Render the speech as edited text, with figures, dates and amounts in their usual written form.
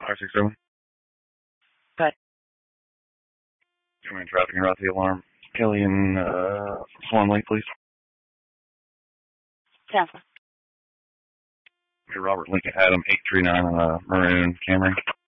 567. Good. Come in, traffic and route the alarm. Kelly and Swan Lake, please. Cancel. Robert Lincoln Adam 839 on a maroon Camry.